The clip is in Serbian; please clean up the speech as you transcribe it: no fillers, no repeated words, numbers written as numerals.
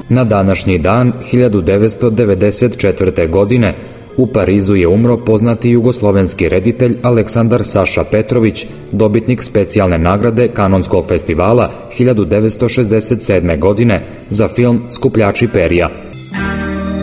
Na današnji dan 1994. godine u Parizu je umro poznati jugoslovenski reditelj Aleksandar Saša Petrović, dobitnik specijalne nagrade Kanonskog festivala 1967. godine za film Skupljači perja.